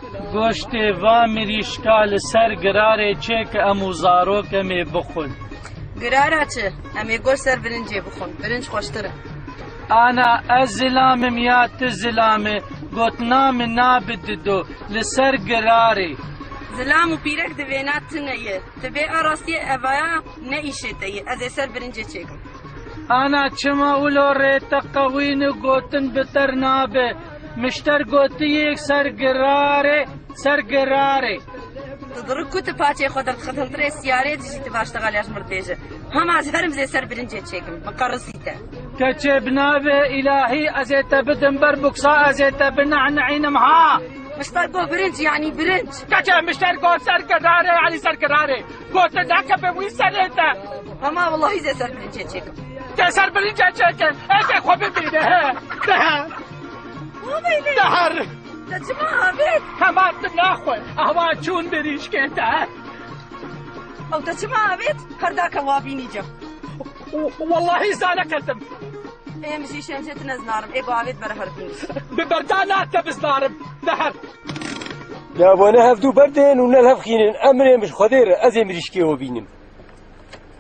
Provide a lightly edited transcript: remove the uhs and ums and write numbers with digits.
گۆشتێ وا مریشکا لەسەر گرارێ چێ کە ئەموو زارۆکەمێ بخۆن. گرارە چ؟ ئەمێ گۆشت سەر برنجێ بخۆن، برنج خۆشترە. ئانا ئەس زلامم یا ت زلامێ گوتنا من نابددۆ لەسەر گرارێ. زلام و پیرەک دەوێنات تنەیە، دەبێ ئاڕاستیە ئەڤایە نەئیشێتەیە، ئەزێ سەر برنجێ چێکم. ئانا چما ئولۆ ڕێتە قەوین و گوتن بتەر نابێ، مشتەر گوتیەک سەرگرارێ سەرگرارێ. تضرب كنت باتي خود الخطنطري سيارة تجي تباشتغل يا مرتجة هم عزهرم زي سر برنجة تشيكم مقرصيته كتبنا إلهي أزيت بدن بربكسا أزيت بنعنعين مها مشتركو برنج يعني برنج كتب مشتركو سركراري يعني سركراري قلت ذاك بوي سريته هما والله زي سر برنجة تشيكم سر برنجة تشيكم ايش خوبي بيده دهر تجمعها بيت كمان ناخوي أهوا چون بريش كنتا أو تجمعها بيت هرداك وابيني جو والله زانا كلتم ايه مشي شمشت نزنارم ايه قوابيت برهر بنيس ببردانات تبزنارم دهر يا بوانا هفدو بردين ونالهف خينين أمري مش خدير أزي مريشكي وبينم